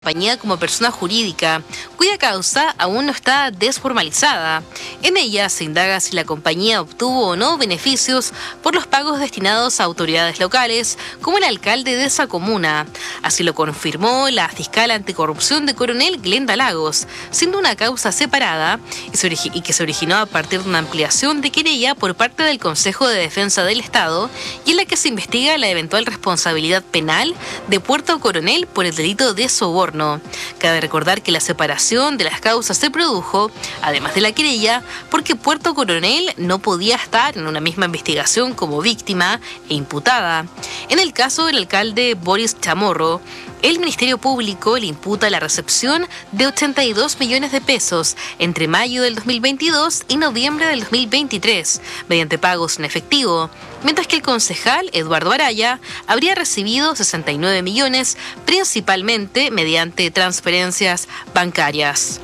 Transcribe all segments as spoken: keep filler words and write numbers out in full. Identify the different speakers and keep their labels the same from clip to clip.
Speaker 1: compañía como persona jurídica, cuya causa aún no está desformalizada. En ella se indaga si la compañía obtuvo o no beneficios por los pagos destinados a autoridades locales, como el alcalde de esa comuna. Así lo confirmó la fiscal anticorrupción de Coronel, Glenda Lagos, siendo una causa separada y, se origi- y que se originó a partir de una ampliación de querella por parte del Consejo de Defensa del Estado y en la que se investiga la eventual responsabilidad penal de Puerto Coronel por el delito de soborno. Cabe recordar que la separación de las causas se produjo, además de la querella, porque Puerto Coronel no podía estar en una misma investigación como víctima e imputada. En el caso del alcalde Boris Chamorro, el Ministerio Público le imputa la recepción de ochenta y dos millones de pesos entre mayo del dos mil veintidós y noviembre del dos mil veintitrés, mediante pagos en efectivo, mientras que el concejal Eduardo Araya habría recibido sesenta y nueve millones, principalmente mediante transferencias bancarias.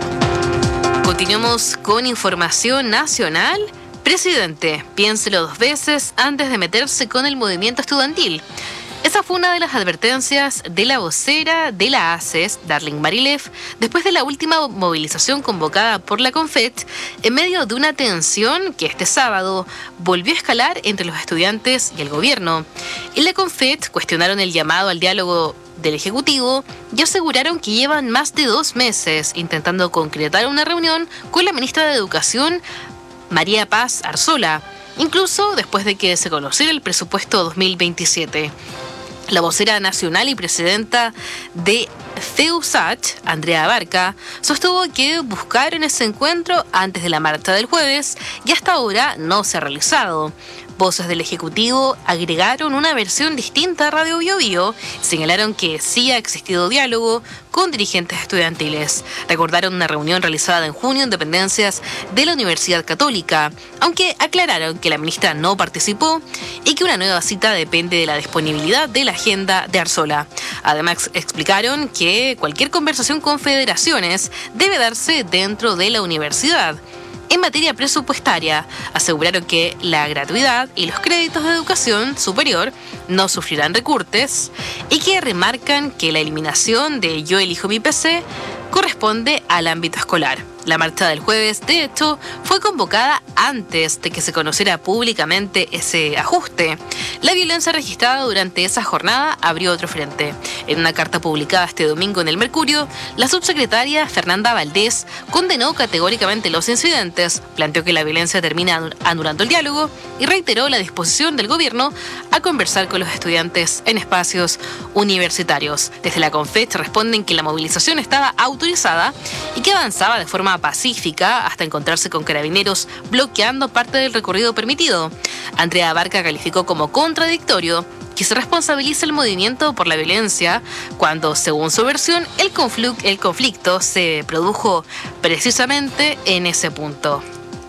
Speaker 1: Continuamos con información nacional. Presidente, piénselo dos veces antes de meterse con el movimiento estudiantil. Esa fue una de las advertencias de la vocera de la A C E S, Darling Marileff, después de la última movilización convocada por la CONFET, en medio de una tensión que este sábado volvió a escalar entre los estudiantes y el gobierno. En la CONFET cuestionaron el llamado al diálogo del Ejecutivo y aseguraron que llevan más de dos meses intentando concretar una reunión con la ministra de Educación, María Paz Arzola, incluso después de que se conociera el presupuesto dos mil veintisiete. La vocera nacional y presidenta de FEUSACH, Andrea Abarca, sostuvo que buscaron ese encuentro antes de la marcha del jueves y hasta ahora no se ha realizado. Voces del Ejecutivo agregaron una versión distinta a Radio Bio Bio, señalaron que sí ha existido diálogo con dirigentes estudiantiles. Recordaron una reunión realizada en junio en dependencias de la Universidad Católica, aunque aclararon que la ministra no participó y que una nueva cita depende de la disponibilidad de la agenda de Arzola. Además, explicaron que cualquier conversación con federaciones debe darse dentro de la universidad. En materia presupuestaria, aseguraron que la gratuidad y los créditos de educación superior no sufrirán recortes y que remarcan que la eliminación de Yo elijo mi P C corresponde al ámbito escolar. La marcha del jueves, de hecho, fue convocada antes de que se conociera públicamente ese ajuste. La violencia registrada durante esa jornada abrió otro frente. En una carta publicada este domingo en El Mercurio, la subsecretaria Fernanda Valdés condenó categóricamente los incidentes, planteó que la violencia termina anulando el diálogo y reiteró la disposición del gobierno a conversar con los estudiantes en espacios universitarios. Desde la CONFET responden que la movilización estaba autorizada y que avanzaba de forma pacífica hasta encontrarse con carabineros bloqueando parte del recorrido permitido. Andrea Abarca calificó como contradictorio que se responsabilice el movimiento por la violencia cuando, según su versión, el conflicto, el conflicto se produjo precisamente en ese punto.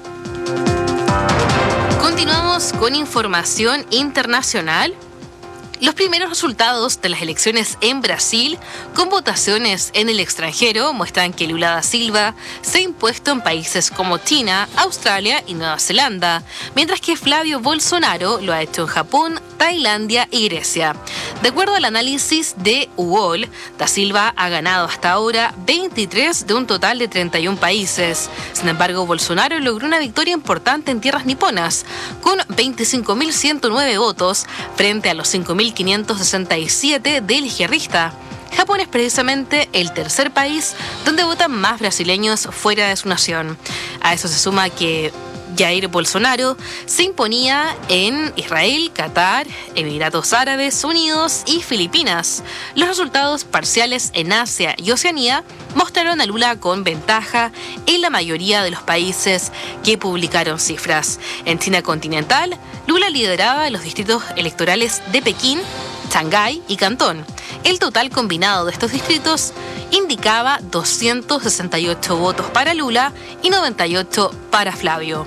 Speaker 1: Continuamos con información internacional. Los primeros resultados de las elecciones en Brasil, con votaciones en el extranjero, muestran que Lula da Silva se ha impuesto en países como China, Australia y Nueva Zelanda, mientras que Flavio Bolsonaro lo ha hecho en Japón, Tailandia y Grecia. De acuerdo al análisis de U O L, da Silva ha ganado hasta ahora veintitrés de un total de treinta y un países. Sin embargo, Bolsonaro logró una victoria importante en tierras niponas, con veinticinco mil ciento nueve votos frente a los cinco mil quinientos sesenta y siete del izquierdista. Japón es precisamente el tercer país donde votan más brasileños fuera de su nación. A eso se suma que Jair Bolsonaro se imponía en Israel, Qatar, Emiratos Árabes Unidos y Filipinas. Los resultados parciales en Asia y Oceanía mostraron a Lula con ventaja en la mayoría de los países que publicaron cifras. En China continental, Lula lideraba los distritos electorales de Pekín, Shanghái y Cantón. El total combinado de estos distritos indicaba doscientos sesenta y ocho votos para Lula y noventa y ocho para Flavio.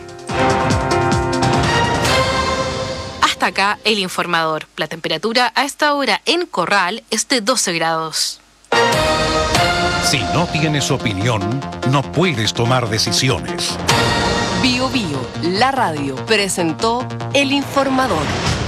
Speaker 1: Hasta acá el informador. La temperatura a esta hora en Corral es de doce grados.
Speaker 2: Si no tienes opinión, no puedes tomar decisiones.
Speaker 3: Bio Bio, la radio, presentó El Informador.